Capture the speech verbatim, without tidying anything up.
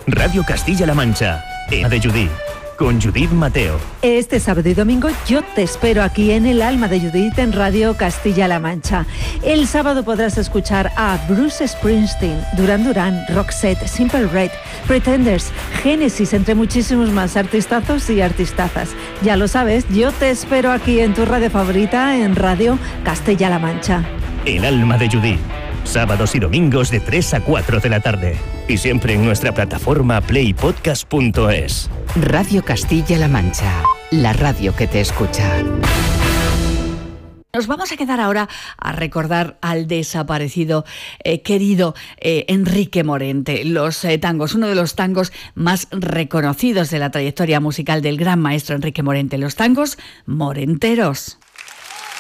Radio Castilla-La Mancha, en de Judith, con Judith Mateo. Este sábado y domingo yo te espero aquí en el Alma de Judith en Radio Castilla-La Mancha. El sábado podrás escuchar a Bruce Springsteen, Duran Duran, Roxette, Simple Red, Pretenders, Genesis, entre muchísimos más artistazos y artistazas. Ya lo sabes, yo te espero aquí en tu radio favorita en Radio Castilla-La Mancha. El Alma de Judith, sábados y domingos de tres a cuatro de la tarde. Y siempre en nuestra plataforma play podcast punto es. Radio Castilla-La Mancha, la radio que te escucha. Nos vamos a quedar ahora a recordar al desaparecido eh, querido eh, Enrique Morente. Los eh, tangos, uno de los tangos más reconocidos de la trayectoria musical del gran maestro Enrique Morente, los tangos morenteros.